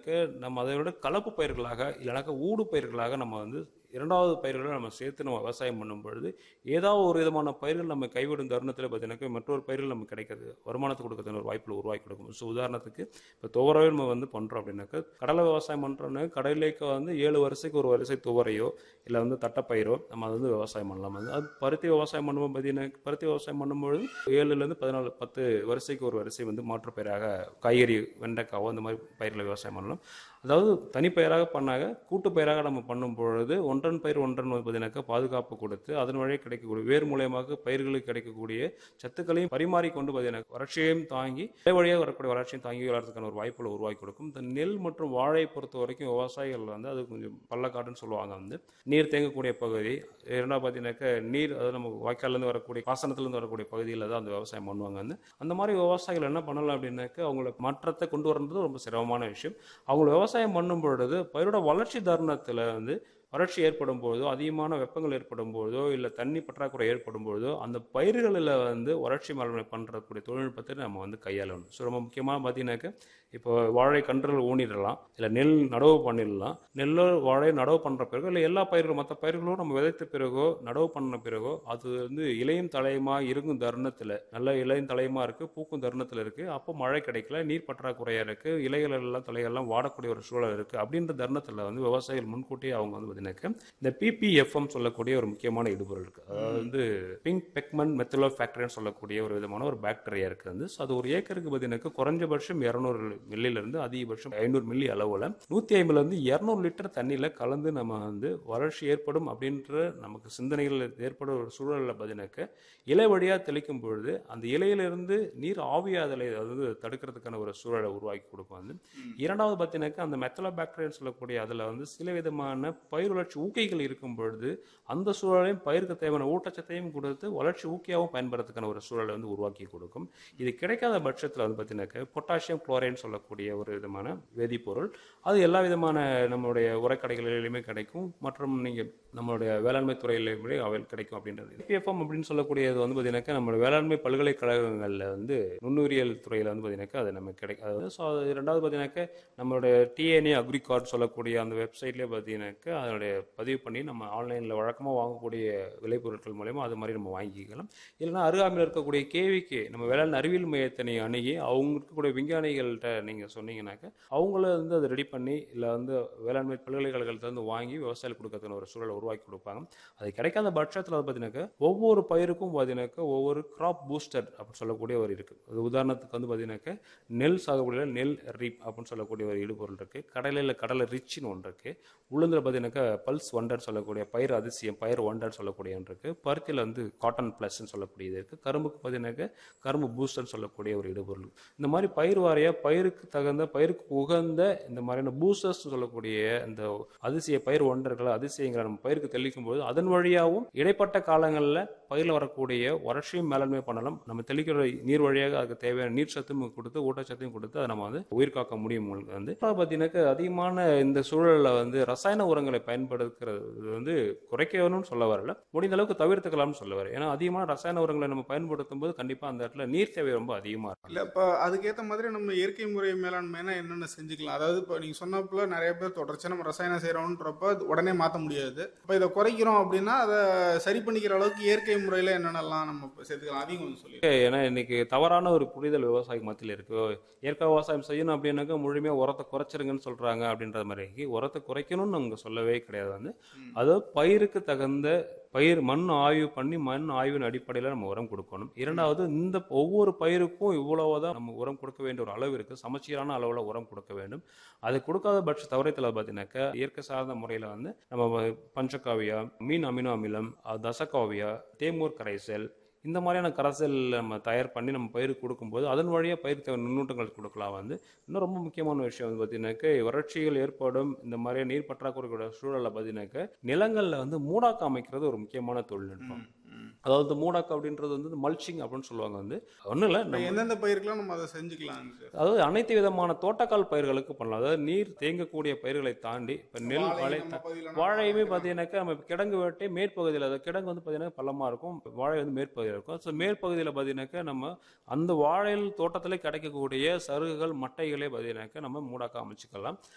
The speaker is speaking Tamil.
பார்த்தீங்கன்னாக்க நம்ம அதை விட கலப்பு பயிர்களாக இல்லைனாக்கா ஊடு பயிர்களாக நம்ம வந்து இரண்டாவது பயிர்களை நம்ம சேர்த்து நம்ம விவசாயம் பண்ணும் பொழுது ஏதாவது ஒரு விதமான பயிர்கள் நம்ம கைவிடும் தருணத்தில் பார்த்தீங்கன்னாக்கா மற்றொரு பயிர்கள் நமக்கு கிடைக்கிறது வருமானத்தை கொடுக்கறதுன்னு ஒரு வாய்ப்புகள் உருவாக்கி கொடுக்கும். ஸோ உதாரணத்துக்கு இப்போ துவரையோ நம்ம வந்து பண்ணுறோம் அப்படின்னாக்கா கடலை விவசாயம் பண்ணுறோன்னு கடலைக்கு வந்து 7 வரிசைக்கு ஒரு வரிசை துவரையோ இல்லை வந்து தட்டைப்பயிரோ நம்ம அது வந்து விவசாயம் பண்ணலாம். அது பருத்தி விவசாயம் பண்ணும்போது பார்த்தீங்கன்னா பருத்தி விவசாயம் பண்ணும்பொழுது 7லேருந்து 14 10 வரிசைக்கு ஒரு வரிசை வந்து மாற்று பயிராக காய்கறி வெண்டைக்காவோ அந்த மாதிரி பயிர்களை விவசாயம் பண்ணலாம். அதாவது தனிப்பயிராக பண்ணாங்க கூட்டு பயிராக நம்ம பண்ணும் பொழுது ஒன்றன் பயிர் ஒன்றன் பார்த்தீங்கன்னாக்கா பாதுகாப்பு கொடுத்து அதன் வழியே கிடைக்கக்கூடிய வேர் மூலியமாக பயிர்களுக்கு கிடைக்கக்கூடிய சத்துக்களையும் பரிமாறிக்கொண்டு பார்த்தீங்கன்னா வறட்சியையும் தாங்கி வழியாக வரக்கூடிய வளர்ச்சியும் தாங்கி வளர்றதுக்கான ஒரு வாய்ப்புகளை உருவாக்கி கொடுக்கும். இந்த நெல் மற்றும் வாழை பொறுத்த வரைக்கும் விவசாயிகள் வந்து அது கொஞ்சம் பள்ளக்காடுன்னு சொல்லுவாங்க. வந்து நீர் தேங்கக்கூடிய பகுதி இரண்டாவது பார்த்தீங்கன்னாக்கா நீர் அதாவது நம்ம வாய்க்கால்லேருந்து வரக்கூடிய பாசனத்துலேருந்து வரக்கூடிய பகுதியில் தான் அந்த விவசாயம் பண்ணுவாங்க. வந்து அந்த மாதிரி விவசாயிகள் என்ன பண்ணலாம் அப்படின்னாக்கா அவங்கள மாற்றத்தை கொண்டு வரது ரொம்ப சிரமமான விஷயம். அவங்க விவசாயம் பண்ணும் பொழுது பயிரோட வளர்ச்சி தருணத்தில் வந்து வறட்சி ஏற்படும் பொழுதோ அதிகமான வெப்பங்கள் ஏற்படும் பொழுதோ இல்லை தண்ணி பற்றாக்குறை ஏற்படும் பொழுதோ அந்த பயிர்களில் வந்து வறட்சி மேலாண்மை பண்ணுறக்கூடிய தொழில்நுட்பத்தை நம்ம வந்து கையாளணும். ஸோ ரொம்ப முக்கியமாக பார்த்தீங்கன்னாக்க இப்போ வாழை கன்றுகள் ஊனிடலாம் இல்லை நெல் நடவு பண்ணிடலாம். நெல்லோ வாழை நடவு பண்ணுற பிறகு இல்லை எல்லா பயிர்களும் மற்ற பயிர்களும் நம்ம விதைத்த பிறகோ நடவு பண்ண பிறகோ அது வந்து இலையும் தலையுமாக இருக்கும் தருணத்தில் நல்ல இலையும் தலையுமா இருக்குது பூக்கும் தருணத்தில் இருக்குது. அப்போ மழை கிடைக்கல நீர் பற்றாக்குறையாக இருக்குது இலைகள் எல்லாம் தலைகள்லாம் வாடக்கூடிய ஒரு சூழல் இருக்குது. அப்படின்ற தருணத்தில் வந்து விவசாயிகள் முன்கூட்டியே அவங்க வந்து இந்த PPFM சொல்லக்கூடிய ஒரு முக்கியமான இடுபொருள் இருக்கு. அதாவது வந்து பிங்க் பெக்மன் மெத்திலோ ஃபேக்டரின்னு சொல்லக்கூடிய ஒரு விதமான ஒரு பாக்டீரியா இருக்கு. வந்து அது ஒரு ஏக்கருக்கு பார்த்தீங்கன்னா குறைஞ்சபட்சம் 200 மில்லிலிருந்து அதிகபட்சம் 500 மில்லி அளவில் 150லேருந்து 200 லிட்டர் தண்ணியில் கலந்து நம்ம வந்து வறட்சி ஏற்படும் அப்படின்ற நமக்கு சிந்தனைகள் ஏற்படும் ஒரு சூழலில் பார்த்தீங்கன்னாக்க இலை வழியாக தெளிக்கும் பொழுது அந்த இலையிலிருந்து நீர் ஆவியாதலை அதாவது தடுக்கிறதுக்கான ஒரு சூழலை உருவாக்கி கொடுக்கும். வந்து இரண்டாவது பார்த்தீங்கன்னாக்க அந்த மெத்தலோ பாக்டீரியான்னு சொல்லக்கூடிய அதில் வந்து சில விதமான பயிர் வளர்ச்சி ஊக்கிகள் இருக்கும் பொழுது அந்த சூழலையும் பயிருக்கு தேவையான ஊட்டச்சத்தையும் கொடுத்து வளர்ச்சி ஊக்கியாகவும் பயன்படுறதுக்கான ஒரு சூழலை வந்து உருவாக்கி கொடுக்கும். இது கிடைக்காத பட்சத்தில் வந்து பார்த்தீங்கன்னாக்க பொட்டாசியம் குளோரைன்னு சொல்லக்கூடிய ஒரு விதமான வேதிப்பொருள் அது எல்லா விதமான நம்மளுடைய உரக்கடைகளிலுமே கிடைக்கும் மற்றும் நீங்கள் நம்மளுடைய வேளாண்மை துறையிலுமே அவை கிடைக்கும் அப்படின்றது. PPFM அப்படின்னு சொல்லக்கூடியது வந்து பார்த்தீங்கன்னாக்கா நம்மளுடைய வேளாண்மை பல்கலைக்கழகங்களில் வந்து நுண்ணுயிரியல் துறையில் வந்து பார்த்தீங்கன்னாக்கா அது நமக்கு கிடைக்கும். ஸோ அது ரெண்டாவது பார்த்தீங்கன்னாக்கா நம்மளுடைய TNA அக்ரிகார்ட் சொல்லக்கூடிய அந்த வெப்சைட்லேயே பார்த்தீங்கன்னாக்கா அதனுடைய பதிவு பண்ணி நம்ம ஆன்லைனில் வழக்கமாக வாங்கக்கூடிய விளைபொருட்கள் மூலயமா அது மாதிரி நம்ம வாங்கிக்கலாம். இல்லைனா அருகாமையில் இருக்கக்கூடிய கேவிக்கு நம்ம வேளாண் அறிவியல் மையத்தினை அணுகி அவங்க இருக்கக்கூடிய விஞ்ஞானிகள்கிட்ட நீங்கள் சொன்னீங்கன்னாக்கா அவங்கள வந்து அதை ரெடி பண்ணி இல்லை வந்து வேளாண்மை பல்கலைக்கழகத்தை வந்து வாங்கி விவசாயிகள் கொடுக்கறதுன்னு ஒரு சூழலை உருவாக்கி கொடுப்பாங்க. அது கிடைக்காத பட்சத்தில் பார்த்தீங்கன்னாக்கா ஒவ்வொரு பயிருக்கும் பார்த்தீங்கன்னாக்கா ஒவ்வொரு கிராப் பூஸ்டர் அப்படின்னு சொல்லக்கூடிய ஒரு இருக்குது. அது உதாரணத்துக்கு வந்து பார்த்தீங்கன்னாக்கா நெல் சாகுபடியில் நெல் ரீப் அப்படின்னு சொல்லக்கூடிய ஒரு இடுபொருள் இருக்குது. கடலையில் கடலை ரிச்சின்னு ஒன்று இருக்குது. உளுந்தில் பார்த்தீங்கன்னாக்கா பல்ஸ் ஒண்டர் சொல்லக்கூடிய பயிர் அதிசயம் பயிர் ஒண்டர் சொல்லக்கூடிய ஒன்று இருக்குது. பருத்தியில் வந்து காட்டன் ப்ளஸ்ன்னு சொல்லக்கூடியது இருக்குது. கரும்புக்கு பார்த்தீங்கன்னாக்கா கரும்பு பூஸ்டர்னு சொல்லக்கூடிய ஒரு இடுபொருள். இந்த மாதிரி பயிர் வாரியாக பயிருக்கு தகுந்த பயிருக்கு உகந்த இந்த மாதிரியான பூஸ்டர்ஸ் சொல்லக்கூடிய இந்த அதிசய பயிர் ஒன்றர்களை அதிசயங்களை நம்ம பயிருக்கு தெளிக்கும் போது அதன் வழியாகவும் இடைப்பட்ட காலங்களில் பயிரில் வரக்கூடிய வறட்சியும் மேலாண்மை பண்ணலாம். நம்ம தெளிக்கிற நீர் வழியாக அதுக்கு தேவையான நீர் சத்தும் கொடுத்து ஊட்டச்சத்தையும் கொடுத்து அதை நம்ம வந்து உயிர் காக்க முடியும். வந்து பார்த்தீங்கன்னாக்கா அதிகமான இந்த சூழலில் வந்து ரசாயன உரங்களை பயன்படுத்துறது வந்து குறைக்கணும்னு சொல்ல வரல, முடிந்த அளவுக்கு தவிர்த்துக்கலாம்னு சொல்ல வர. ஏன்னா அதிகமான ரசாயன உரங்களை நம்ம பயன்படுத்தும் போது கண்டிப்பாக அந்த இடத்துல நீர் தேவை ரொம்ப அதிகமாக இருக்கும். இல்லை இப்போ அதுக்கேற்ற மாதிரி நம்ம இயற்கை முறை மேலாண்மைனா என்னென்ன செஞ்சுக்கலாம். அதாவது இப்போ நீங்கள் சொன்னப்போ நிறைய பேர் தொடர்ச்சியாக நம்ம ரசாயனம் செய்கிறோன்றப்ப உடனே மாற்ற முடியாது. இப்போ இதை குறைக்கிறோம் அப்படின்னா அதை சரி பண்ணிக்கிற அளவுக்கு இயற்கை முறையில் என்னென்னலாம் நம்ம சேர்த்துக்கலாம் அதையும் கொஞ்சம் சொல்லி. ஏன்னா இன்னைக்கு தவறான ஒரு புரிதல் விவசாய மத்தியில் இருக்கு. இயற்கை விவசாயம் செய்யணும் அப்படின்னாக்கா முழுமையாக உரத்தை குறைச்சிருங்கன்னு சொல்றாங்க. அப்படின்ற மாதிரி உரத்தை குறைக்கணும்னு அவங்க சொல்லவே கிடையாது. வந்து அதாவது பயிருக்கு தகுந்த பயிர் மண் ஆய்வு பண்ணி மண் ஆய்வின் அடிப்படையில் நம்ம உரம் கொடுக்கணும். இரண்டாவது இந்த ஒவ்வொரு பயிருக்கும் இவ்வளவுதான் நம்ம உரம் கொடுக்க வேண்டிய ஒரு அளவு இருக்கு. சமச்சீரான அளவில் உரம் கொடுக்க வேண்டும். அது கொடுக்காத பட்ச தவறத்தில் பார்த்தீங்கன்னாக்கா இயற்கை சார்ந்த முறையில் வந்து நம்ம பஞ்சகாவியா மீன் அமினோ அமிலம் தசகாவியா தேமூர் கரைசல் இந்த மாதிரியான கரைசல் நம்ம தயார் பண்ணி நம்ம பயிருக்கு கொடுக்கும்போது அதன் வழியாக பயிர் தேவை நுண்ணூட்டங்கள் கொடுக்கலாம். வந்து இன்னும் ரொம்ப முக்கியமான விஷயம் வந்து பார்த்தீங்கன்னாக்கா வறட்சிகள் ஏற்படும் இந்த மாதிரியான நீர் பற்றாக்குறையோட சூழலை பார்த்தீங்கன்னாக்கா நிலங்களில் வந்து மூடாக்கு அமைக்கிறது ஒரு முக்கியமான தொழில்நுட்பம். அதாவது மூடாக்கு அப்படின்றது வந்து மல்ச்சிங் அப்படின்னு சொல்லுவாங்க. வந்து ஒன்றும் இல்லை எந்தெந்த பயிர்கள்லாம் நம்ம அதை செஞ்சுக்கலாம். அதாவது அனைத்து விதமான தோட்டக்கால் பயிர்களுக்கு பண்ணலாம். அதாவது நீர் தேங்கக்கூடிய பயிர்களை தாண்டி இப்போ நெல் வாழையுமே பார்த்தீங்கன்னாக்கா நம்ம கிடங்கு வெட்டி மேற்பகுதியில் அதாவது கிடங்கு வந்து பார்த்தீங்கன்னா பள்ளமாக இருக்கும், வாழை வந்து மேற்பகுதியில் இருக்கும். ஸோ மேற்பகுதியில் பார்த்தீங்கன்னாக்கா நம்ம அந்த வாழையில் தோட்டத்தில் கிடைக்கக்கூடிய சருகுகள் மட்டைகளே பார்த்தீங்கன்னாக்கா நம்ம மூடாக்க அமைச்சுக்கலாம்.